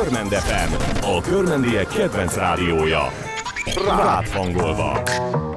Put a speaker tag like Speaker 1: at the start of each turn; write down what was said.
Speaker 1: Körmend FM, a körmendiek kedvenc rádiója. Rád hangolva.